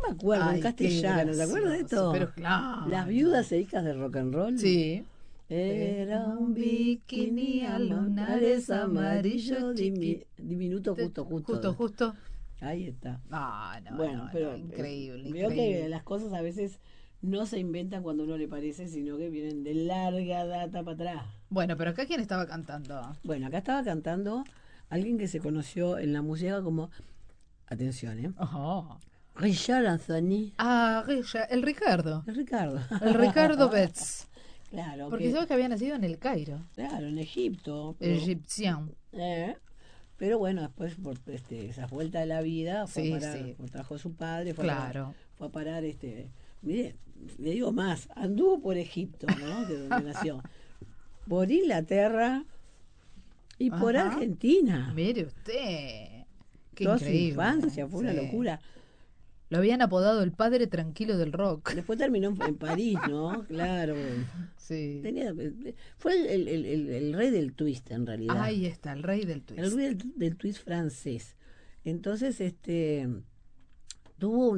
me acuerdo, en Ay, qué castellano, ¿te acuerdas de gracioso, esto? pero claro. Las viudas e hijas del rock and roll. Sí. Era un bikini a lunares amarillo diminuto, justo. Justo. Ahí está. No, Bueno, pero increíble, veo increíble. que las cosas a veces no se inventan cuando a uno le parece, sino que vienen de larga data para atrás. Bueno, pero acá, ¿quién estaba cantando? Bueno, acá estaba cantando alguien que se conoció en la música como, atención, Ojo. Richard Anthony. Ah, el Ricardo. El Ricardo. El Ricardo Betts. Claro, Porque sabes que había nacido en el Cairo. Claro, en Egipto. Egipcian. Pero bueno, después por esa vuelta de la vida fue a parar, sí. trajo a su padre, fue Claro. a parar, mire, le digo más, anduvo por Egipto, ¿no? De donde nació, por Inglaterra y por Argentina. Mire usted, qué toda increíble. Su infancia fue una locura. Lo habían apodado el padre tranquilo del rock. Después terminó en París, ¿no? Claro. Sí. Fue el rey del twist, en realidad. Ahí está, el rey del twist. El rey del twist francés. Entonces, tuvo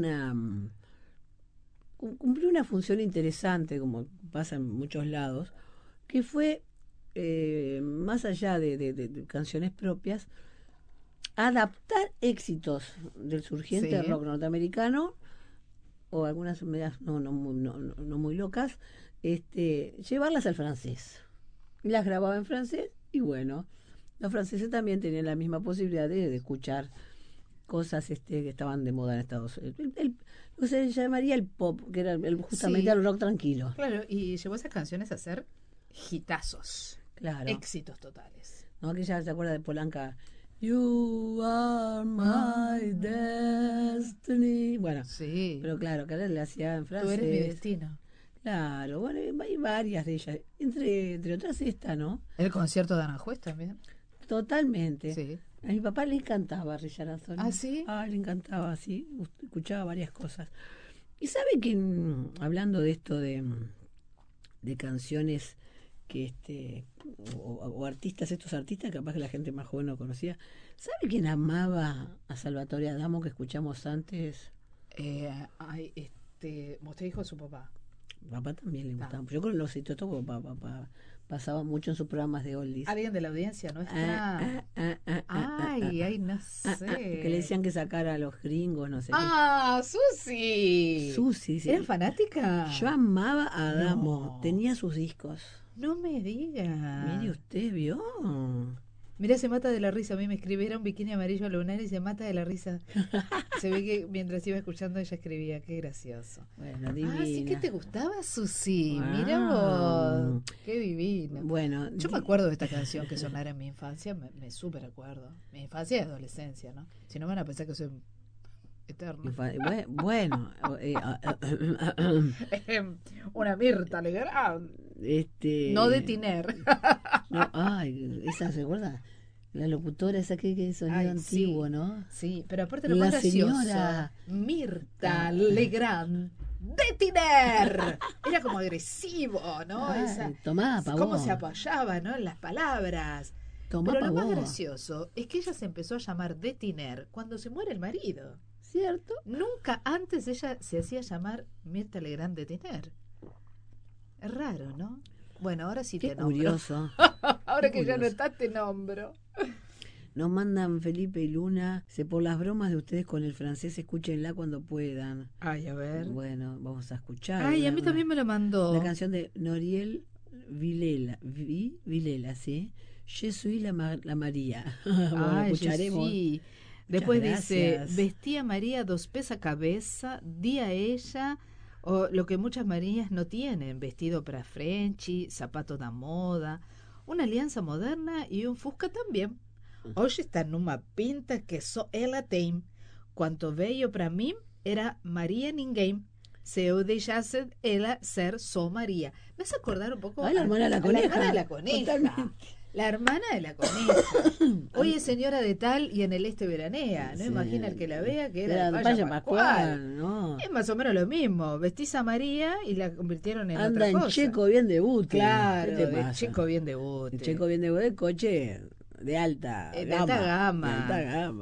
cumplió una función interesante, como pasa en muchos lados, que fue, más allá de canciones propias, adaptar éxitos del surgiente rock norteamericano o algunas medidas no muy locas, llevarlas al francés. Las grababa en francés y bueno, los franceses también tenían la misma posibilidad de escuchar cosas que estaban de moda en Estados Unidos. Lo que se llamaría el pop, que era justamente el rock tranquilo. Claro, y llevó esas canciones a ser hitazos. Claro. Éxitos totales. ¿No? Aquella, ¿se acuerda de Polanca? You are my destiny. Bueno, sí. Pero claro, que le hacía en francés. Tú eres mi destino. Claro, bueno, hay varias de ellas. Entre otras esta, ¿no? El concierto de Aranjuez también. Totalmente. Sí. A mi papá le encantaba Richard Anthony. ¿Ah, sí? Le encantaba, sí. Escuchaba varias cosas. Y sabe que, hablando de esto de canciones que o artistas, estos artistas capaz que la gente más joven no conocía, ¿sabe quién amaba a Salvatore Adamo, que escuchamos antes? Usted dijo su papá. Papá también le gustaba. Yo creo que lo citó todo, papá pasaba mucho en sus programas de oldies. Alguien de la audiencia nuestra. No sé. Que le decían que sacara a los gringos, no sé Susi. Susi, sí. ¿Era fanática? Yo amaba a Adamo, tenía sus discos. No me diga. Mire usted, ¿vio? Mira, se mata de la risa. A mí me escribieron un bikini amarillo lunar y se mata de la risa. Se ve que mientras iba escuchando ella escribía. Qué gracioso. Bueno, divina. Sí que te gustaba, Susi. Mira vos. Qué divino. Bueno, yo me acuerdo de esta canción que sonara en mi infancia. Me súper acuerdo. Mi infancia y adolescencia, ¿no? Si no van a pensar que soy eterno. Bueno. Una Mirta Legrand. No de Tiner. No, esa, ¿se acuerda? La locutora esa que sonido antiguo, ¿no? Sí, pero aparte lo más gracioso, señora Mirta Legrand de Tiner. Era como agresivo, ¿no? Tomá, pa' cómo vos. se apoyaba, ¿no? En las palabras. Tomá, pero pa' lo más vos. gracioso es que ella se empezó a llamar de Tiner cuando se muere el marido. ¿Cierto? Nunca antes ella se hacía llamar Mirta Legrand de Tiner. Es raro, ¿no? Bueno, ahora sí te nombro. Curioso. Ahora que ya no está, te nombro. Nos mandan Felipe y Luna. Por las bromas de ustedes con el francés, escúchenla cuando puedan. A ver. Bueno, vamos a escuchar. A mí también me lo mandó. La canción de Noriel Vilela, ¿sí? Je suis la María. Bueno, escucharemos. Sí. Después dice, gracias. vestía María 2 pies a cabeza, di a ella... O lo que muchas Marías no tienen, vestido para Frenchy, zapato da moda, una alianza moderna y un fusca también. Hoy está numa pinta que só ela tem. Quanto veio para mim era María ninguém. Se eu deixasse ela ser só María. ¿Me hace acordar un poco? La hermana de la coneja. La hermana de la coneja. Totalmente. La hermana de la coneja. Hoy es señora de tal y en el este veranea. No imagina el que la vea que era Paya Pascual. No. Es más o menos lo mismo. Vestís a María y la convirtieron en Anda otra cosa. en Checo bien de bute. Claro, de Checo bien de bute. Checo bien de bute, coche de alta gama. De alta gama.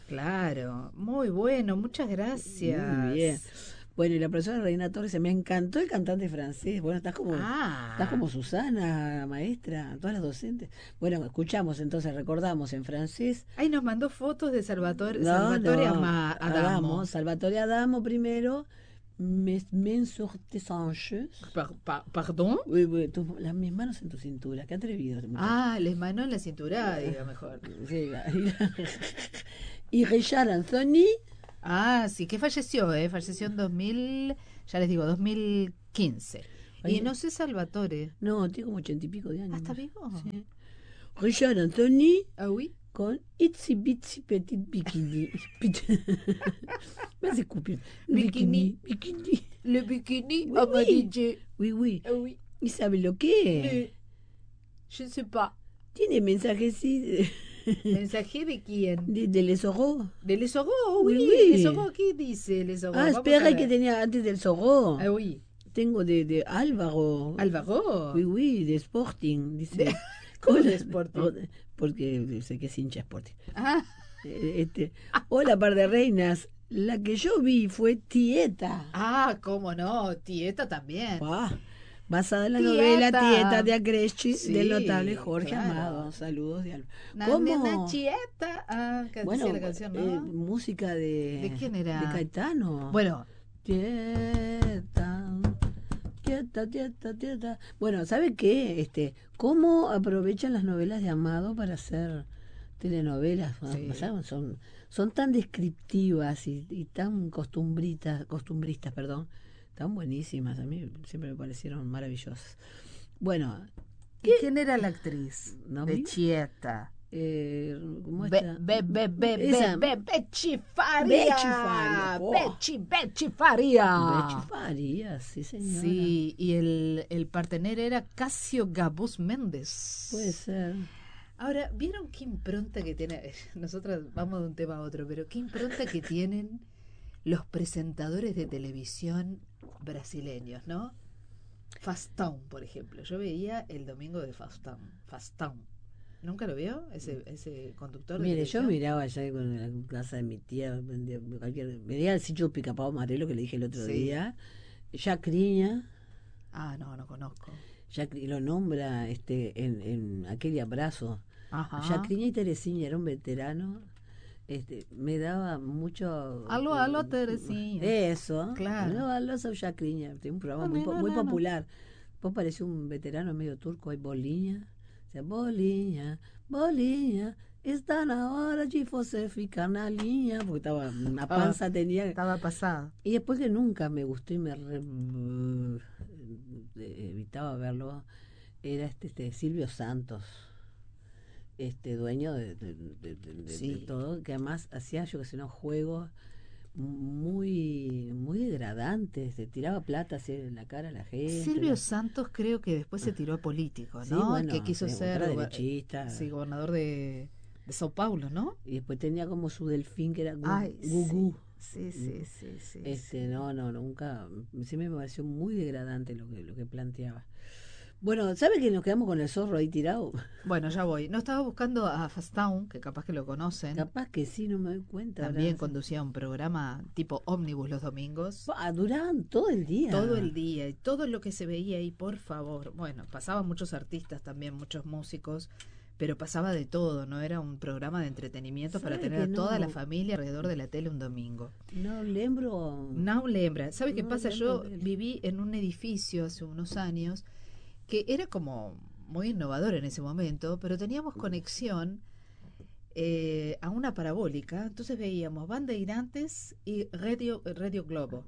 Claro, muy bueno, muchas gracias. Muy bien. Bueno, y la profesora Reina Torres, me encantó el cantante francés. Bueno, estás como Susana, maestra, todas las docentes. Bueno, escuchamos entonces, recordamos en francés. Ahí nos mandó fotos de Salvatore Adamo. Salvatore Adamo primero. Mes sur tes hanches. ¿Pardon? Uy, mis manos en tu cintura, qué atrevido. Les manó en la cintura, diga mejor. Sí, y Richard Anthony. Sí, que falleció en 2000, ya les digo, 2015. Y no sé Salvatore. No, tiene como 80 y pico de años. ¿Está vivo? Sí. Richard Anthony. Ah, oui. Con Itsy Bitsy Petit Bikini. Vas a escupir. Bikini. Le bikini amarillo. Oui. Oui. ¿Y sabe lo que es? Je ne sais pas. Tiene mensajes, sí. ¿Mensaje de quién? De Les Zorro. ¿De Les Zorro? Oui. Les Zorro, ¿qué dice Les Zorro? Espera, que tenía antes del Zorro. Ah, oui. Tengo de Álvaro. ¿Álvaro? Oui, de Sporting. Dice. ¿Cómo de Sporting? Porque sé que es hincha Sporting. Hola, par de reinas. La que yo vi fue Tieta. ¿Cómo no? Tieta también. Basada en la novela Tieta de Acresci, sí, del notable Jorge claro. Amado. Saludos de Alba. ¿Cómo? Tieta. Bueno, decía la canción, ¿no? Música de... ¿De quién era? De Caetano. Bueno. Tieta. Bueno, ¿sabe qué? ¿Cómo aprovechan las novelas de Amado para hacer telenovelas? Sí. Son tan descriptivas y tan costumbristas, tan buenísimas. A mí siempre me parecieron maravillosas. Bueno, ¿quién era la actriz ¿no de Chieta? ¿Cómo está? Becci Faria. Becci Faria, sí señora. Sí, y el partener era Casio Gabus Méndez. Puede ser. Ahora, ¿vieron qué impronta que tiene? Nosotros vamos de un tema a otro, pero qué impronta que tienen los presentadores de televisión brasileños, ¿no? Faustão, por ejemplo. Yo veía el domingo de Faustão. ¿Nunca lo vio? Ese conductor. Mire, yo miraba allá en la casa de mi tía, veía el sitio Picapau Amarelo que le dije el otro día. Chacrinha. No conozco. Lo nombra en aquel abrazo. Chacrinha y Teresinha, era un veterano. Me daba mucho... Aló, Teresinha. Eso. Claro. Aló, soy Chacrinha. Tiene un programa muy popular. Vos parecía un veterano medio turco, hay Bolinha. O sea, bolinha, está na hora de você ficar na linha, porque estaba, una panza tenía... Estaba pasada. Y después que nunca me gustó y me evitaba verlo, era Silvio Santos, dueño de todo, que además hacía, yo que sé, unos juegos muy degradantes, se tiraba plata así en la cara a la gente. Silvio Santos creo que después se tiró a político, ¿no? Sí, bueno, que quiso ser derechista. Sí, gobernador de Sao Paulo, ¿no? Y después tenía como su delfín que era Gugu. Sí. No, nunca, siempre me pareció muy degradante lo que planteaba. Bueno, ¿sabe que nos quedamos con el zorro ahí tirado? Bueno, ya voy. No estaba buscando a Faustão, que capaz que lo conocen. Capaz que sí, no me doy cuenta. También conducía un programa tipo ómnibus los domingos. Duraban todo el día. Todo el día. Y todo lo que se veía ahí, por favor. Bueno, pasaban muchos artistas también, muchos músicos, pero pasaba de todo, ¿no? Era un programa de entretenimiento para tener a toda la familia alrededor de la tele un domingo. No lembra. ¿Sabe qué pasa? Yo viví en un edificio hace unos años que era como muy innovador en ese momento, pero teníamos conexión a una parabólica, entonces veíamos Bandeirantes y Radio Globo.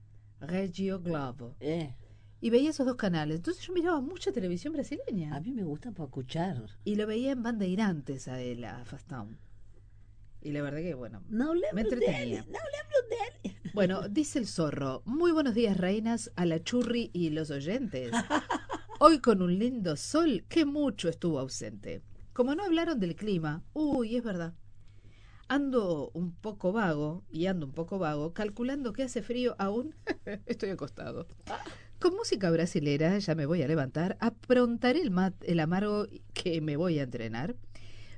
Y veía esos dos canales. Entonces yo miraba mucha televisión brasileña. A mí me gusta para escuchar. Y lo veía en Bandeirantes a él, a Faustão. Y la verdad que, bueno, me entretenía. Bueno, dice el zorro: muy buenos días, reinas, a la churri y los oyentes. Hoy con un lindo sol que mucho estuvo ausente. Como no hablaron del clima, es verdad. Ando un poco vago, calculando que hace frío aún. Estoy acostado. Con música brasilera ya me voy a levantar, aprontaré el amargo que me voy a entrenar.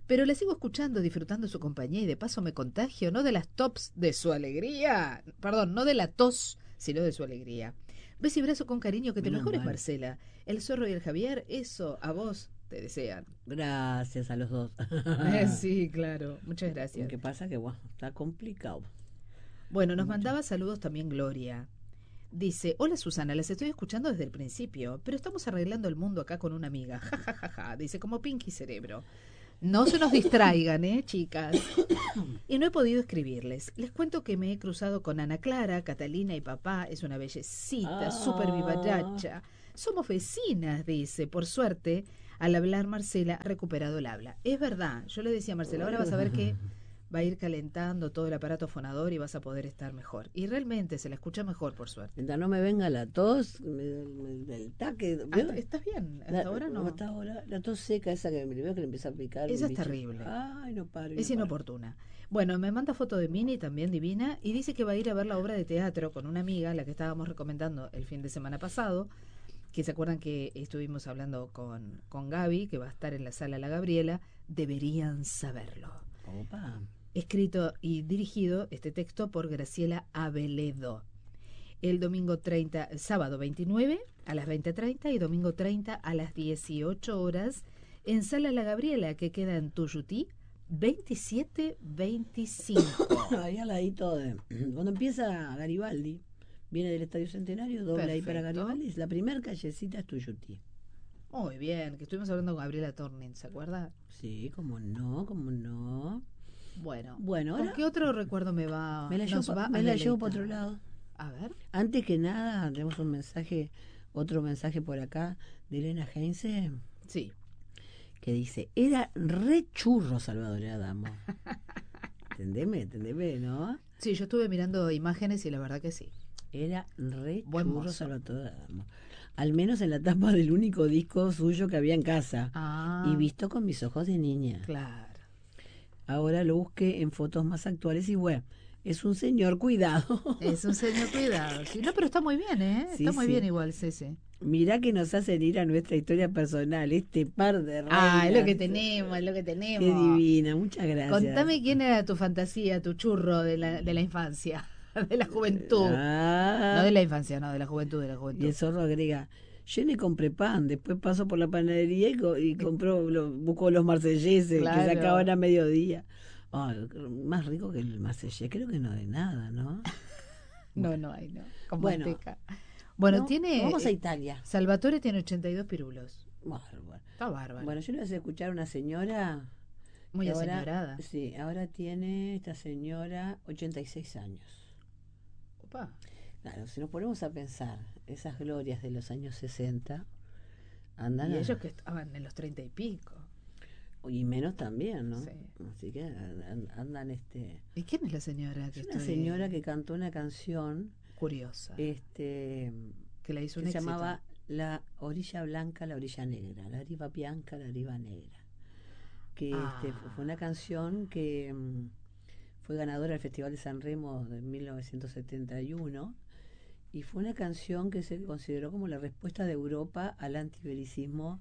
Pero la sigo escuchando, disfrutando su compañía y de paso me contagio, no de las tops de su alegría, perdón, no de la tos, sino de su alegría. Beso y brazo con cariño, que te Menos mejores, mal. Marcela. El Zorro y el Javier, eso a vos te desean. Gracias a los dos. Sí, claro, muchas gracias. ¿Qué pasa? Que bueno, está complicado. Bueno, nos Mucho. mandaba saludos también Gloria. Dice, hola Susana, las estoy escuchando desde el principio, pero estamos arreglando el mundo acá con una amiga. Ja, ja, ja, ja. Dice, como Pinky Cerebro. No se nos distraigan, chicas. Y no he podido escribirles. Les cuento que me he cruzado con Ana Clara, Catalina y papá. Es una bellecita, súper vivayacha. Somos vecinas, dice. Por suerte, al hablar Marcela ha recuperado el habla. Es verdad, yo le decía a Marcela, ahora vas a ver que va a ir calentando todo el aparato fonador y vas a poder estar mejor. Y realmente se la escucha mejor, por suerte. Mientras no me venga la tos, el taque. ¿Estás bien? ¿Hasta ahora no? Hasta ahora, la tos seca esa que me veo que le empieza a picar. Esa es terrible. Ay, no paro. Es inoportuna. Bueno, me manda foto de Mini, también divina, y dice que va a ir a ver la obra de teatro con una amiga, la que estábamos recomendando el fin de semana pasado, que se acuerdan que estuvimos hablando con Gaby, que va a estar en la sala La Gabriela. Deberían saberlo. Opa. Escrito y dirigido este texto por Graciela Abeledo. El sábado 29 a las 20:30 y domingo 30 a las 18 horas en Sala La Gabriela, que queda en Tuyutí 2725. Ahí al ladito de... Cuando empieza Garibaldi, viene del Estadio Centenario, dobla ahí para Perfecto. Garibaldi, la primera callecita es Tuyutí. Muy bien, que estuvimos hablando con Gabriela Tornin, ¿se acuerda? Sí, cómo no, cómo no. Bueno, Bueno, ¿con ahora qué otro recuerdo me va me la nos va a llevo por deleitar? otro lado. A ver. Antes que nada, tenemos un mensaje, otro mensaje por acá de Elena Heinze, Sí. que dice, era re churro Salvador Adamo. Entendeme, ¿no? Sí, yo estuve mirando imágenes y la verdad que sí. Era re Buen churro mozo. Salvador Adamo. Al menos en la tapa del único disco suyo que había en casa. Ah, Y visto con mis ojos de niña. claro. Ahora lo busqué en fotos más actuales y bueno, es un señor cuidado. Es un señor cuidado. Sí, no, pero está muy bien, ¿eh? Sí, Está muy sí. bien igual, Cece. Mirá que nos hacen ir a nuestra historia personal, este par de reinas. Ah, es lo que tenemos, es lo que tenemos. Qué divina, muchas gracias. Contame quién era tu fantasía, tu churro de la infancia, de la juventud. Ah, No de la infancia, no, de la juventud, de la y juventud. el zorro agrega, yo ni compré pan, después paso por la panadería y compro, busco los marselleses Claro. que sacaban a mediodía. Ay, más rico que el marsellés, creo que no de nada, ¿no? No, no hay, no. Con Bueno. manteca. Bueno, No, tiene... vamos a Italia. Salvatore tiene 82 pirulos. Bárbaro. Está bárbaro. Bueno, yo le voy a hacer escuchar a una señora. Muy que ahora, aseñorada. Sí, ahora tiene esta señora 86 años. Opa. Claro, si nos ponemos a pensar, esas glorias de los años 60 andan Y ellos que estaban en los 30 y pico. y menos también, ¿no? Sí. Así que andan ¿Y quién es la señora que es una estoy señora que cantó una canción curiosa? que Que la hizo un se éxito. llamaba La orilla blanca, la orilla negra, la riva bianca, la riva negra. Que fue una canción que fue ganadora del Festival de San Remo de 1971 y fue una canción que se consideró como la respuesta de Europa al antibelicismo,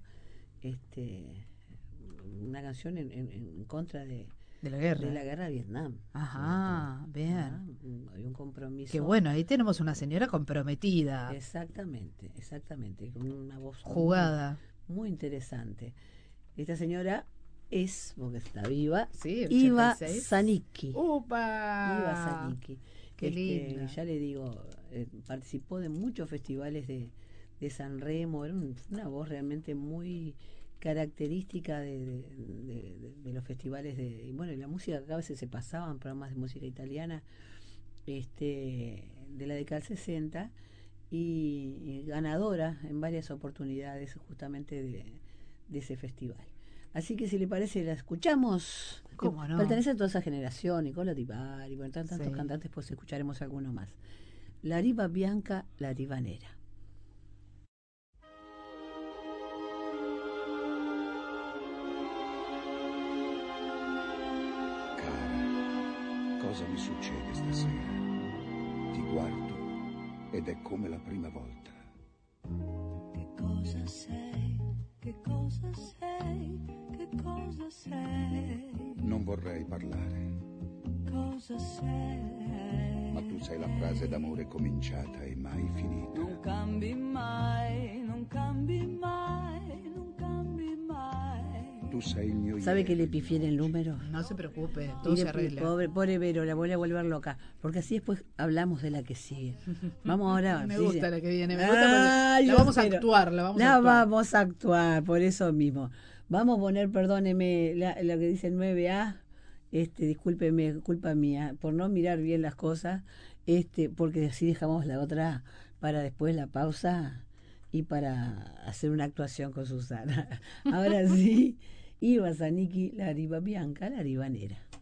una canción en contra de la guerra. de la guerra de Vietnam. Ajá, bien. Hay un compromiso. Qué bueno, ahí tenemos una señora comprometida. Exactamente, con una voz Jugada. muy interesante. Esta señora es, porque está viva, Sí, Iva 86. Zanicki. ¡Upa! Iva Zanicki. Qué linda. Ya le digo, participó de muchos festivales de San Remo, era una voz realmente muy característica de los festivales y bueno, y la música que a veces se pasaban, programas de música italiana, de la década del 60 y ganadora en varias oportunidades justamente de ese festival. Así que si le parece, la escuchamos. ¿Cómo no? Pertenece a toda esa generación, Nicola Di Bari, bueno, tantos Sí. cantantes, pues escucharemos alguno más. La riva bianca, la riva nera. Cara, cosa mi succede stasera? Ti guardo ed è come la prima volta. Che cosa sei? Che cosa sei? Che cosa sei? Non vorrei parlare, Cosa sei? ma tu sei la frase d'amore cominciata e mai finita. Non cambi mai, non cambi mai, non cambi mai. Tu sei il mio ¿Sabe que le ieri, pifié en el número? No se preocupe, todo Y se le- arregla. pobre Vero, la voy a volver loca. Porque así después hablamos de la que sigue. Vamos ahora. Me sí, gusta sí. la que viene, me gusta porque Ah, la yo vamos a espero. actuar, la vamos a La actuar. vamos a actuar, por eso mismo. Vamos a poner, perdóneme, lo que dice el 9A, discúlpeme, culpa mía, por no mirar bien las cosas, porque así dejamos la otra para después la pausa y para hacer una actuación con Susana. Ahora sí, Iba Zaniki, la riva bianca, la ribanera.